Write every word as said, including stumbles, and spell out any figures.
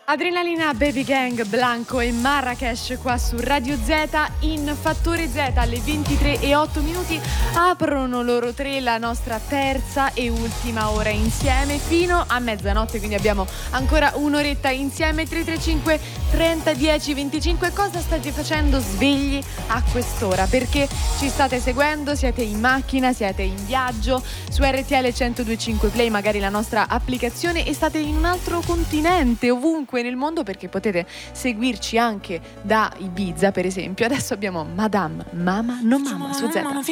Adrenalina, Baby Gang, Blanco e Marrakesh qua su Radio Z. In Fattore Z alle ventitré e otto minuti aprono loro tre la nostra terza e ultima ora insieme fino a mezzanotte, quindi abbiamo ancora un'oretta insieme. Tre tre cinque trenta dieci venticinque. Cosa state facendo svegli a quest'ora? Perché ci state seguendo? Siete in macchina, siete in viaggio su R T L centodue e cinque Play, magari la nostra applicazione, e state in un altro continente, ovunque nel mondo, perché potete seguirci anche da Ibiza, per esempio. Adesso abbiamo Madame Mama No Mama su Z.